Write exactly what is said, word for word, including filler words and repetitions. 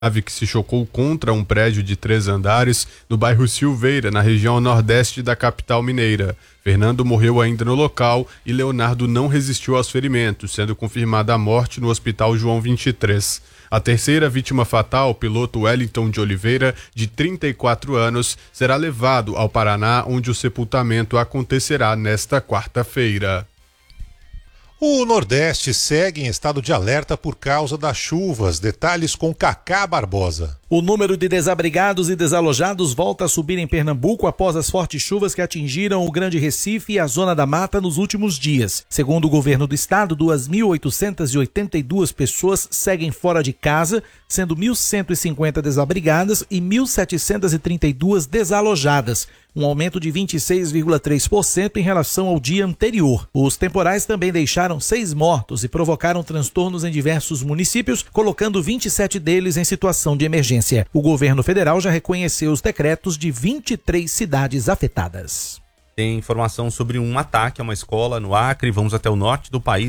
nave que se chocou contra um prédio de três andares no bairro Silveira, na região nordeste da capital mineira. Fernando morreu ainda no local e Leonardo não resistiu aos ferimentos, sendo confirmada a morte no Hospital João vinte e três. A terceira vítima fatal, o piloto Wellington de Oliveira, de trinta e quatro anos, será levado ao Paraná, onde o sepultamento acontecerá nesta quarta-feira. O Nordeste segue em estado de alerta por causa das chuvas. Detalhes com Cacá Barbosa. O número de desabrigados e desalojados volta a subir em Pernambuco após as fortes chuvas que atingiram o Grande Recife e a Zona da Mata nos últimos dias. Segundo o governo do estado, duas mil oitocentas e oitenta e duas pessoas seguem fora de casa, sendo mil cento e cinquenta desabrigadas e mil setecentas e trinta e duas desalojadas, um aumento de vinte e seis vírgula três por cento em relação ao dia anterior. Os temporais também deixaram seis mortos e provocaram transtornos em diversos municípios, colocando vinte e sete deles em situação de emergência. O governo federal já reconheceu os decretos de vinte e três cidades afetadas. Tem informação sobre um ataque a uma escola no Acre. Vamos até o norte do país.